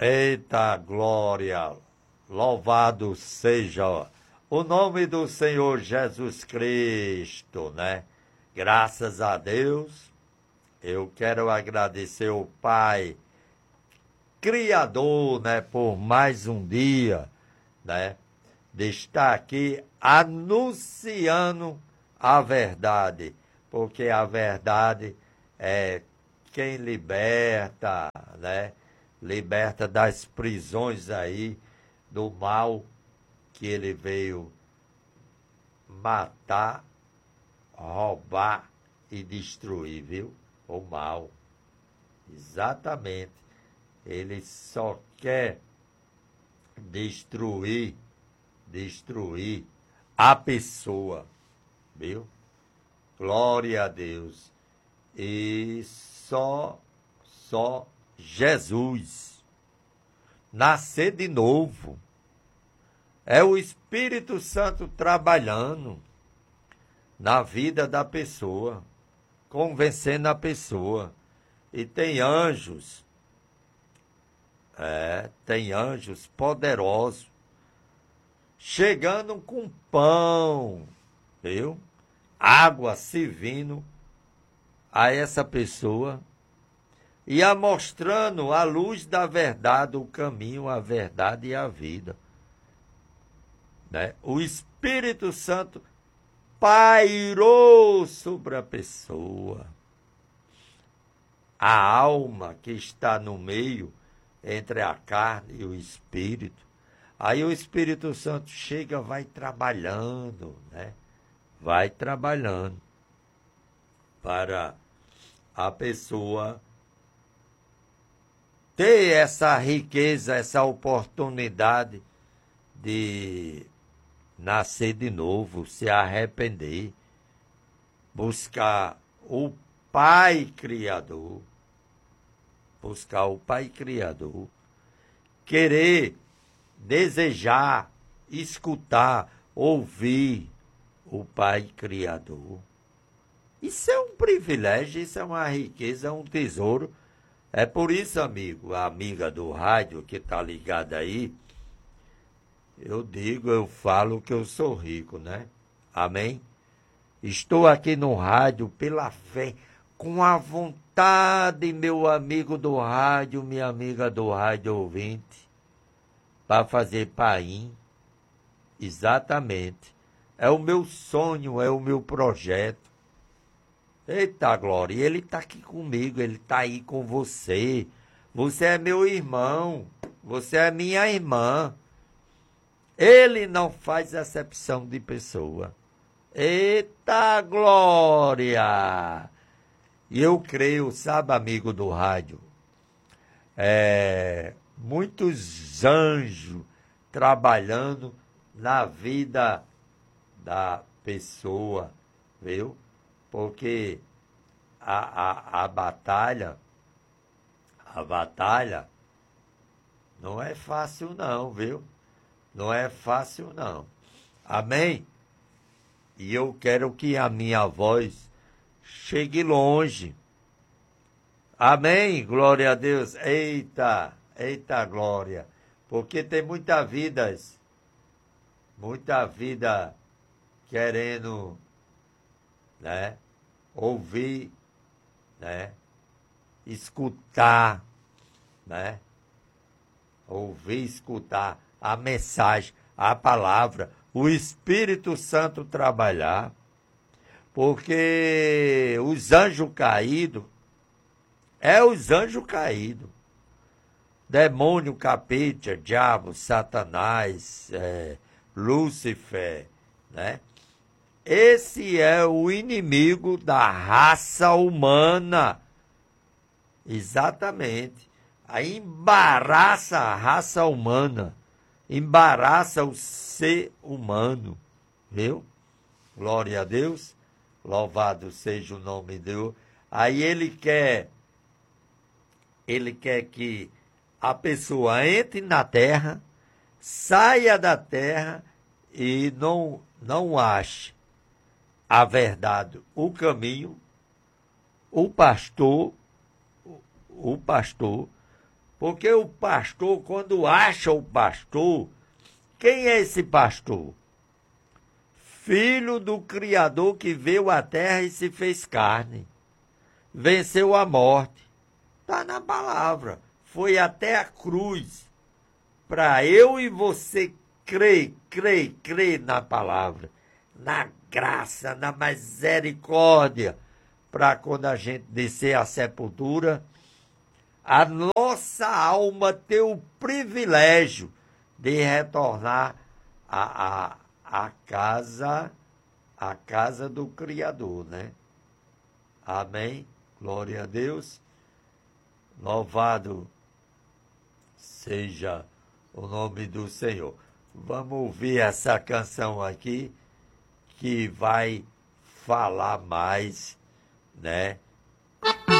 Eita glória! Louvado seja o nome do Senhor Jesus Cristo, né? Graças a Deus, eu quero agradecer ao Pai Criador, né, por mais um dia, né, de estar aqui anunciando a verdade, porque a verdade é quem liberta, né? Liberta das prisões aí, do mal que ele veio matar, roubar e destruir, viu? O mal. Exatamente. Ele só quer destruir a pessoa, viu? Glória a Deus. E só Jesus nascer de novo. É o Espírito Santo trabalhando na vida da pessoa, convencendo a pessoa. E tem anjos poderosos chegando com pão, viu? Água servindo a essa pessoa e a mostrando a luz da verdade, o caminho, a verdade e a vida, né? O Espírito Santo pairou sobre a pessoa. A alma que está no meio entre a carne e o Espírito. Aí o Espírito Santo chega, vai trabalhando, né? Vai trabalhando para a pessoa ter essa riqueza, essa oportunidade de nascer de novo, se arrepender, buscar o Pai Criador, querer, desejar, escutar, ouvir o Pai Criador. Isso é um privilégio, isso é uma riqueza, é um tesouro. É por isso, amigo, a amiga do rádio que está ligada aí, eu falo que eu sou rico, né? Amém? Estou aqui no rádio pela fé, com a vontade, meu amigo do rádio, minha amiga do rádio ouvinte, para fazer paim. Exatamente. É o meu sonho, é o meu projeto. Eita glória, e ele está aqui comigo, ele está aí com você. Você é meu irmão, você é minha irmã. Ele não faz acepção de pessoa. Eita glória! E eu creio, sabe, amigo do rádio, muitos anjos trabalhando na vida da pessoa, viu? Porque a batalha não é fácil não, viu? Não é fácil não. Amém? E eu quero que a minha voz chegue longe. Amém? Glória a Deus. Eita glória. Porque tem muita vida querendo, né, ouvir, né, escutar, né, ouvir, escutar a mensagem, a palavra, o Espírito Santo trabalhar, porque os anjos caídos, demônio, capeta, diabo, Satanás, Lúcifer, né? Esse é o inimigo da raça humana. Exatamente. Aí embaraça a raça humana. Embaraça o ser humano. Viu? Glória a Deus. Louvado seja o nome de Deus. Aí ele quer que a pessoa entre na terra, saia da terra e não ache a verdade, o caminho, o pastor, Porque o pastor, quando acha o pastor, quem é esse pastor? Filho do Criador que veio à terra e se fez carne. Venceu a morte. Está na palavra. Foi até a cruz. Para eu e você crer na palavra. Na graça, na misericórdia. Para quando a gente descer à sepultura, a nossa alma ter o privilégio de retornar à casa do Criador, né? Amém? Glória a Deus. Louvado seja o nome do Senhor. Vamos ouvir essa canção aqui, que vai falar mais, né,